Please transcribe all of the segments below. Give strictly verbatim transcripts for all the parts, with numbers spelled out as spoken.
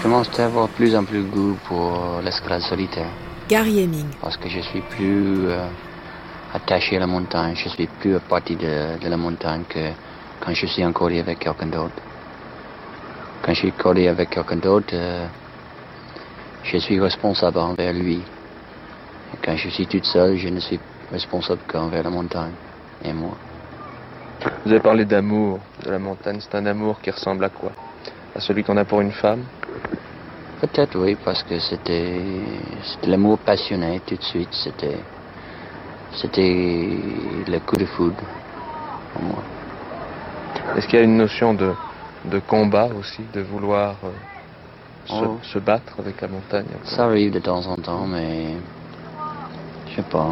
commence à avoir de plus en plus goût pour l'escalade solitaire. Gary Heming. Parce que je suis plus euh, attaché à la montagne, je suis plus à partie de, de la montagne que quand je suis encore avec quelqu'un d'autre. Quand je suis collé avec quelqu'un d'autre, euh, je suis responsable envers lui. Et quand je suis toute seule, je ne suis responsable qu'envers la montagne et moi. Vous avez parlé d'amour de la montagne. C'est un amour qui ressemble à quoi? À celui qu'on a pour une femme? Peut-être oui, parce que c'était, c'était l'amour passionné tout de suite. C'était, c'était le coup de foudre pour moi. Est-ce qu'il y a une notion de, de combat aussi, de vouloir euh, se, oh. se battre avec la montagne? Ça arrive de temps en temps, mais je sais pas.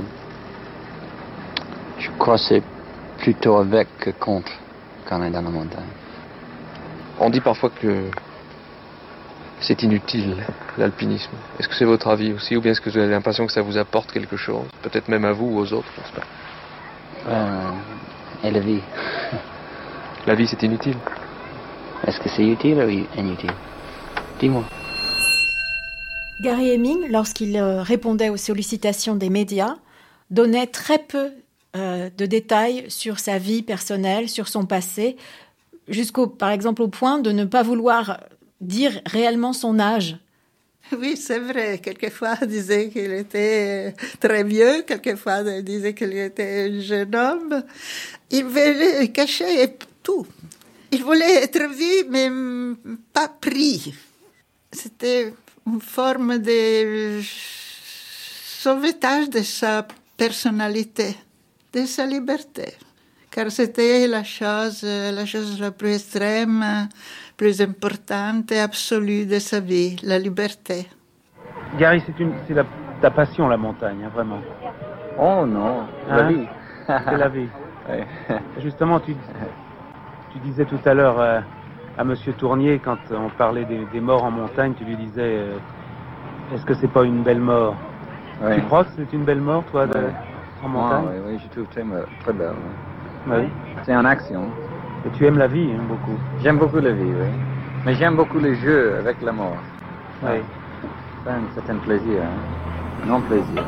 Je crois que c'est plutôt avec que contre quand on est dans la montagne. On dit parfois que c'est inutile, l'alpinisme. Est-ce que c'est votre avis aussi, ou bien est-ce que vous avez l'impression que ça vous apporte quelque chose? Peut-être même à vous ou aux autres, je ne sais pas. Euh, et la vie. La vie, c'est inutile. Est-ce que c'est utile ou inutile? Dis-moi. Gary Heming, lorsqu'il euh, répondait aux sollicitations des médias, donnait très peu euh, de détails sur sa vie personnelle, sur son passé, jusqu'au, par exemple, au point de ne pas vouloir dire réellement son âge. Oui, c'est vrai. Quelquefois, il disait qu'il était très vieux. Quelquefois, il disait qu'il était un jeune homme. Il voulait cacher tout. Il voulait être vu, mais pas pris. C'était une forme de sauvetage de sa personnalité, de sa liberté. Car c'était la chose, la chose la plus extrême, plus importante et absolue de sa vie, la liberté. Gary, c'est, une, c'est la, ta passion, la montagne, hein, vraiment. Oh non, c'est hein? La vie. C'est la vie. Ouais. Justement, tu, tu disais tout à l'heure euh, à Monsieur Tournier, quand on parlait des, des morts en montagne, tu lui disais, euh, est-ce que c'est pas une belle mort? Ouais. Tu crois que c'est une belle mort, toi, de, ouais. en montagne? Oui, oui, je trouve très, très belle. Oui. C'est en action. Et tu aimes la vie, hein, beaucoup? J'aime beaucoup la vie, oui. Mais j'aime beaucoup les jeux avec la mort. Oui. C'est un certain plaisir, hein. Non plaisir.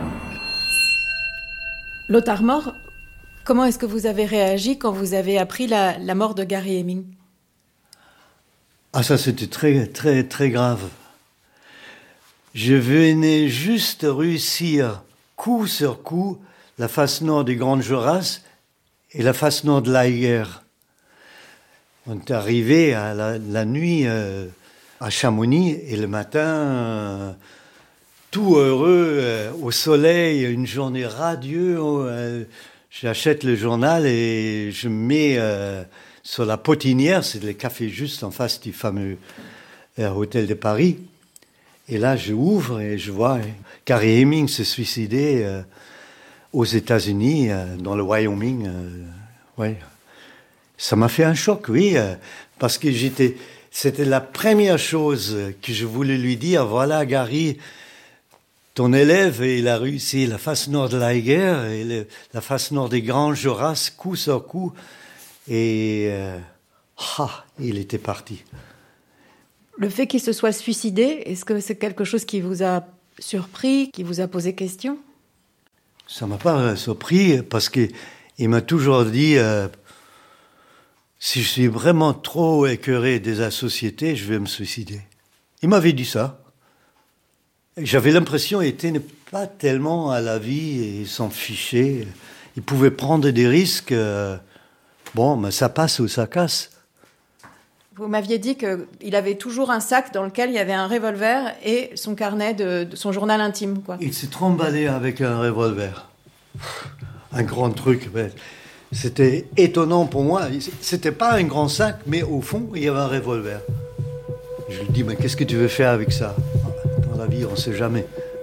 Lothar Maurer, comment est-ce que vous avez réagi quand vous avez appris la, la mort de Gary Heming? Ah, ça, c'était très, très, très grave. Je venais juste réussir, coup sur coup, la face nord des Grandes Jorasses et la face nord de l'Eiger. On est arrivé à la, la nuit euh, à Chamonix et le matin, euh, tout heureux, euh, au soleil, une journée radieuse. Euh, j'achète le journal et je mets euh, sur la potinière, c'est le café juste en face du fameux euh, hôtel de Paris. Et là, je ouvre et je vois Gary Heming se suicider euh, aux États-Unis, euh, dans le Wyoming. Euh, ouais. Ça m'a fait un choc, oui, euh, parce que j'étais, c'était la première chose que je voulais lui dire. Voilà, Gary, ton élève, il a réussi la face nord de l'Eiger et le, la face nord des Grands Jorasses, coup sur coup. Et euh, ah, il était parti. Le fait qu'il se soit suicidé, est-ce que c'est quelque chose qui vous a surpris, qui vous a posé question? Ça m'a pas surpris parce que il m'a toujours dit euh, si je suis vraiment trop écœuré de la société, je vais me suicider. Il m'avait dit ça. J'avais l'impression qu'il était pas tellement à la vie et il s'en fichait. Il pouvait prendre des risques. Euh, bon, mais ça passe ou ça casse. Vous m'aviez dit qu'il avait toujours un sac dans lequel il y avait un revolver et son carnet de, de son journal intime, quoi. Il s'est trimballé avec un revolver. Un grand truc. C'était étonnant pour moi. C'était pas un grand sac, mais au fond, il y avait un revolver. Je lui dis, mais qu'est-ce que tu veux faire avec ça? Dans la vie, on ne sait jamais.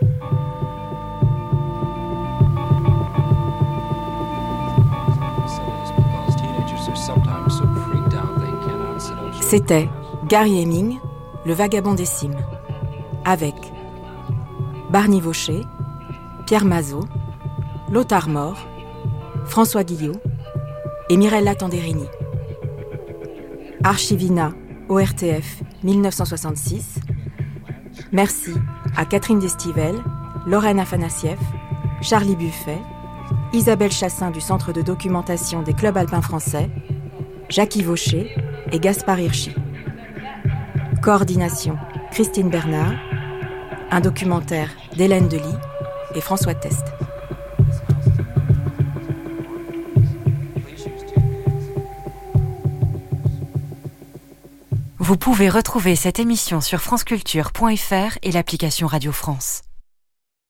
C'était Gary Heming, le vagabond des cimes, avec Barney Vaucher, Pierre Mazot, Lothar Maurer, François Guillot et Mirella Tanderini. Archivina, O R T F, mille neuf cent soixante-six, Merci à Catherine Destivelle, Lorraine Afanassieff, Charlie Buffet, Isabelle Chassin du Centre de documentation des clubs alpins français, Jackie Vaucher et Gaspard Hirschi. Coordination Christine Bernard, un documentaire d'Hélène Delis et François Test. Vous pouvez retrouver cette émission sur franceculture point f r et l'application Radio France.